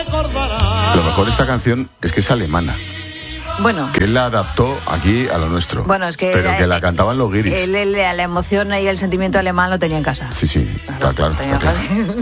Lo mejor de esta canción es que es alemana. Bueno. Que él la adaptó aquí a lo nuestro. Bueno, es que... Pero que la cantaban los guiris. Él la emoción y el sentimiento alemán lo tenía en casa. Sí, está claro.